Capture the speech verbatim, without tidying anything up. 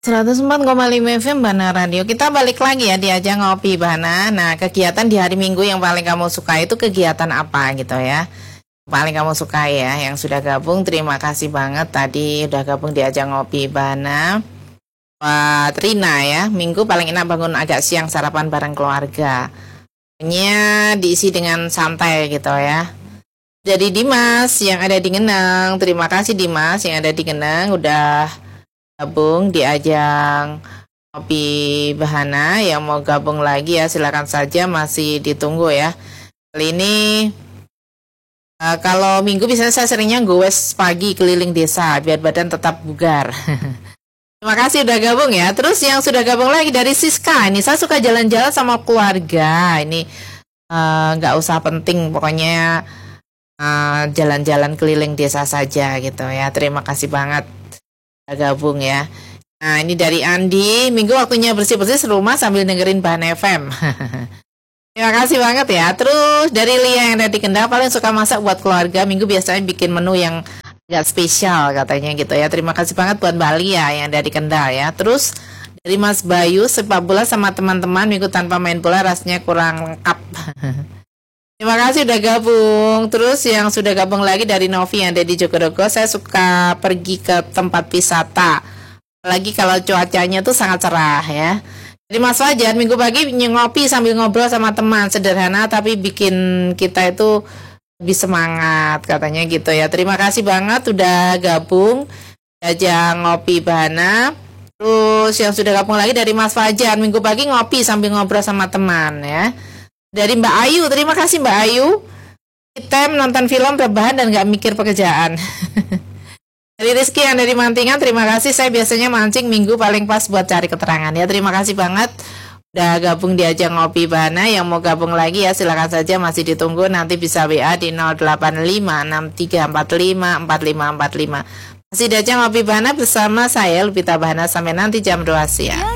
seratus empat koma lima F M Bahana Radio. Kita balik lagi ya di Ajang Ngopi Bahana. Nah, kegiatan di hari Minggu yang paling kamu suka itu kegiatan apa gitu ya? Paling kamu suka ya, yang sudah gabung terima kasih banget tadi udah gabung di Ajang Ngopi Bahana. Wah, Trina ya, Minggu paling enak bangun agak siang sarapan bareng keluarga. Nya diisi dengan santai gitu ya. Jadi Dimas yang ada di Geneng, terima kasih Dimas yang ada di Geneng udah gabung di Ajang Ngopi Bahana. Yang mau gabung lagi ya silakan saja, masih ditunggu ya. Kali ini uh, kalau Minggu biasanya saya seringnya goes pagi keliling desa biar badan tetap bugar. Terima kasih udah gabung ya. Terus yang sudah gabung lagi dari Siska, ini saya suka jalan-jalan sama keluarga. Ini nggak uh, usah penting, pokoknya uh, jalan-jalan keliling desa saja gitu ya. Terima kasih banget gabung ya. Nah ini dari Andi, Minggu waktunya bersih-bersih serumah sambil dengerin Bahana F M. Terima kasih banget ya. Terus dari Lia yang ada di Kendal, paling suka masak buat keluarga. Minggu biasanya bikin menu yang agak spesial katanya gitu ya. Terima kasih banget buat Mbak Lia yang ada di Kendal ya. Terus dari Mas Bayu, sepak bola sama teman-teman Minggu tanpa main bola rasanya kurang lengkap. Terima kasih udah gabung. Terus yang sudah gabung lagi dari Novi yang ada di Jogodogo, saya suka pergi ke tempat wisata. Apalagi kalau cuacanya tuh sangat cerah ya. Jadi Mas Fajar, Minggu pagi ngopi sambil ngobrol sama teman, sederhana tapi bikin kita itu lebih semangat katanya gitu ya. Terima kasih banget udah gabung Ajang Ngopi Bahana. Terus yang sudah gabung lagi dari Mas Fajar, Minggu pagi ngopi sambil ngobrol sama teman ya. Dari Mbak Ayu, terima kasih Mbak Ayu. Kita menonton film rebahan dan gak mikir pekerjaan. Dari Rizky yang dari Mantingan, terima kasih. Saya biasanya mancing Minggu paling pas buat cari keterangan ya. Terima kasih banget udah gabung di Ajang Ngopi Bahana. Yang mau gabung lagi ya silakan saja, masih ditunggu. Nanti bisa W A di nol delapan lima enam tiga empat lima empat lima empat lima. Masih di Ajang Ngopi Bahana bersama saya Lupita Bahana sampai nanti jam dua siang.